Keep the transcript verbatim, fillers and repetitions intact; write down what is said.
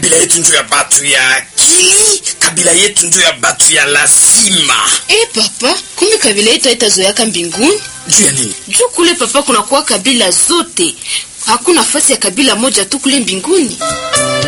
kabila yetu ndio ya batu ya akili, kabila yetu ndio ya batu ya lazima. Eh papa, kumbe kabila yetu haitazoeaka mbinguni? Juu ya nini? Juu kule papa kuna kuwa kabila zote. Hakuna nafasi ya kabila moja tu kule mbinguni.